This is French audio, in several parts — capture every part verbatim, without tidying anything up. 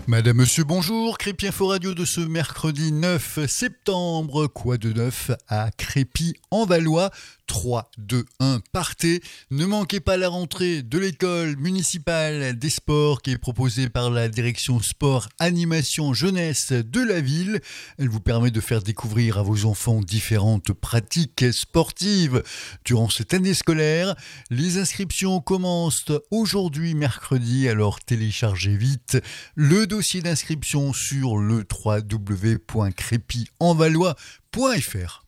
Madame, monsieur, bonjour. Crépy Info Radio de ce mercredi neuf septembre. Quoi de neuf à Crépy en Valois? trois, deux, un, partez. Ne manquez pas la rentrée de l'école municipale des sports qui est proposée par la direction sport, animation, jeunesse de la ville. Elle vous permet de faire découvrir à vos enfants différentes pratiques sportives durant cette année scolaire. Les inscriptions commencent aujourd'hui mercredi, alors téléchargez vite le dossier d'inscription sur le w w w point crépy en valois point f r.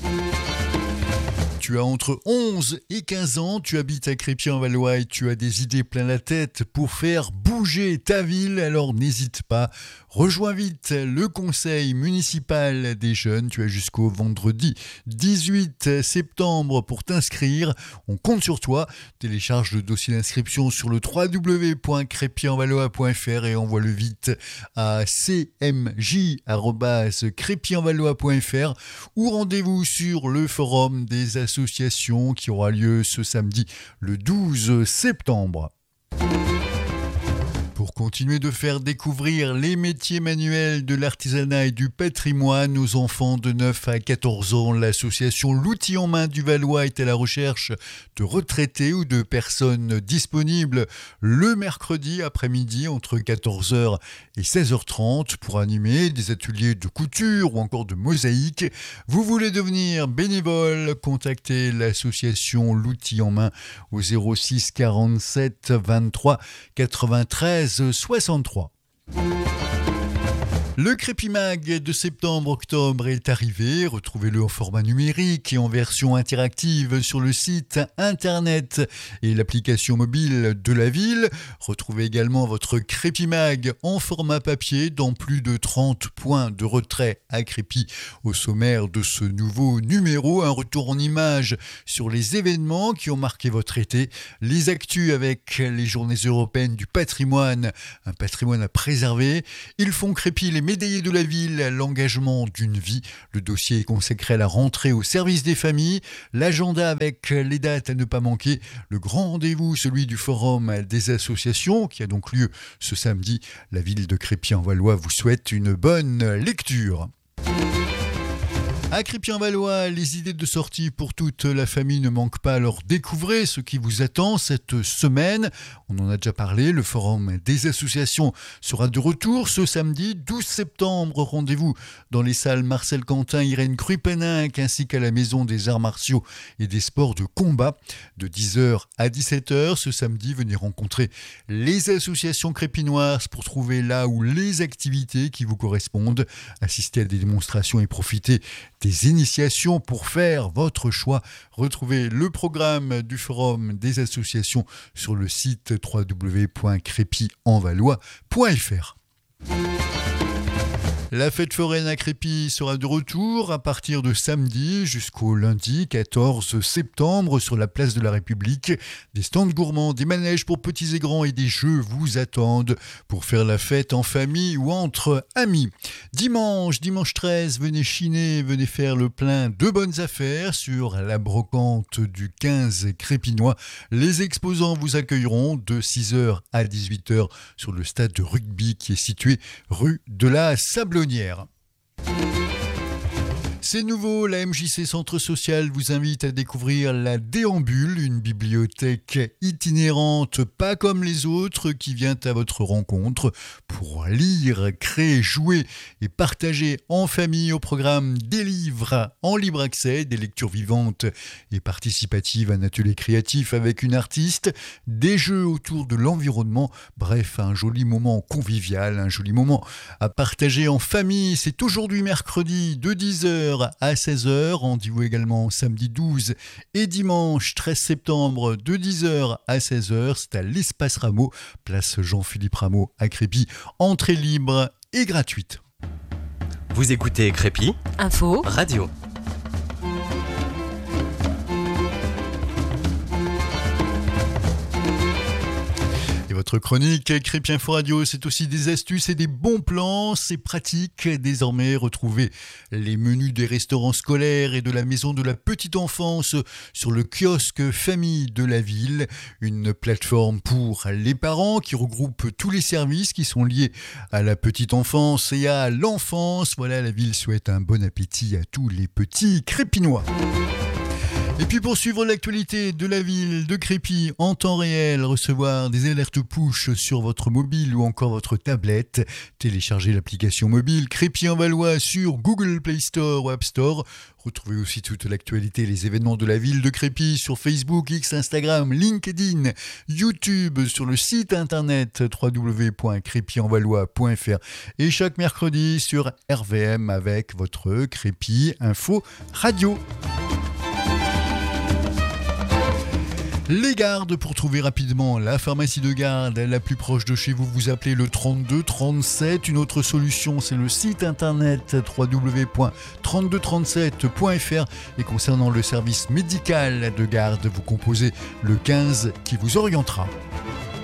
Tu as entre onze et quinze ans, tu habites à Crépy-en-Valois et tu as des idées plein la tête pour faire bouger ta ville, alors n'hésite pas. Rejoins vite le conseil municipal des jeunes. Tu as jusqu'au vendredi dix-huit septembre pour t'inscrire. On compte sur toi. Télécharge le dossier d'inscription sur le w w w point crépy en valois point f r et envoie-le vite à c m j arobase crépy en valois point f r ou rendez-vous sur le forum des associations qui aura lieu ce samedi le douze septembre. Pour continuer de faire découvrir les métiers manuels de l'artisanat et du patrimoine aux enfants de neuf à quatorze ans, l'association L'Outil en main du Valois est à la recherche de retraités ou de personnes disponibles le mercredi après-midi entre quatorze heures et seize heures trente pour animer des ateliers de couture ou encore de mosaïque. Vous voulez devenir bénévole? Contactez l'association L'Outil en main au zéro six quarante-sept vingt-trois quatre-vingt-treize soixante-trois. Le Crépy Mag de septembre-octobre est arrivé. Retrouvez-le en format numérique et en version interactive sur le site internet et l'application mobile de la ville. Retrouvez également votre Crépy Mag en format papier dans plus de trente points de retrait à Crépy. Au sommaire de ce nouveau numéro, un retour en images sur les événements qui ont marqué votre été, les actus avec les journées européennes du patrimoine, un patrimoine à préserver. Ils font Crépy les médaillés de la ville, l'engagement d'une vie. Le dossier est consacré à la rentrée au service des familles. L'agenda avec les dates à ne pas manquer. Le grand rendez-vous, celui du forum des associations qui a donc lieu ce samedi. La ville de Crépy-en-Valois vous souhaite une bonne lecture. À Crépy-en-Valois, les idées de sortie pour toute la famille ne manquent pas, alors découvrez ce qui vous attend cette semaine. On en a déjà parlé, le forum des associations sera de retour ce samedi douze septembre. Rendez-vous dans les salles Marcel Quentin, Irène Cruipeninck ainsi qu'à la Maison des Arts Martiaux et des Sports de Combat. De dix heures à dix-sept heures ce samedi, venez rencontrer les associations crépinoises pour trouver là où les activités qui vous correspondent. Assistez à des démonstrations et profitez des initiations pour faire votre choix. Retrouvez le programme du forum des associations sur le site w w w point crépy en valois point f r. La fête foraine à Crépy sera de retour à partir de samedi jusqu'au lundi quatorze septembre sur la place de la République. Des stands gourmands, des manèges pour petits et grands et des jeux vous attendent pour faire la fête en famille ou entre amis. Dimanche, dimanche treize, venez chiner, venez faire le plein de bonnes affaires sur la brocante du quinze Crépinois. Les exposants vous accueilleront de six heures à dix-huit heures sur le stade de rugby qui est situé rue de la Sablonnière. C'est nouveau, la M J C Centre Social vous invite à découvrir la Déambule, une bibliothèque itinérante pas comme les autres qui vient à votre rencontre pour lire, créer, jouer et partager en famille au programme des livres en libre accès, des lectures vivantes et participatives, un atelier créatif avec une artiste, des jeux autour de l'environnement, bref, un joli moment convivial, un joli moment à partager en famille. C'est aujourd'hui mercredi de dix heures à seize heures. Rendez-vous également samedi douze et dimanche treize septembre de dix heures à seize heures. C'est à l'Espace Rameau, place Jean-Philippe Rameau à Crépy. Entrée libre et gratuite. Vous écoutez Crépy Info Radio. Et votre Votre chronique Crépy Info Radio, c'est aussi des astuces et des bons plans. C'est pratique. Désormais, retrouvez les menus des restaurants scolaires et de la maison de la petite enfance sur le kiosque Famille de la ville. Une plateforme pour les parents qui regroupe tous les services qui sont liés à la petite enfance et à l'enfance. Voilà, la ville souhaite un bon appétit à tous les petits crépinois. Et puis pour suivre l'actualité de la ville de Crépy en temps réel, recevoir des alertes push sur votre mobile ou encore votre tablette, téléchargez l'application mobile Crépy en Valois sur Google Play Store ou App Store. Retrouvez aussi toute l'actualité et les événements de la ville de Crépy sur Facebook, X, Instagram, LinkedIn, YouTube, sur le site internet w w w point crépy en valois point f r et chaque mercredi sur R V M avec votre Crépy Info Radio. Les gardes, pour trouver rapidement la pharmacie de garde la plus proche de chez vous, vous appelez le trente-deux trente-sept. Une autre solution, c'est le site internet w w w point trente-deux trente-sept point f r. Et concernant le service médical de garde, vous composez le quinze qui vous orientera.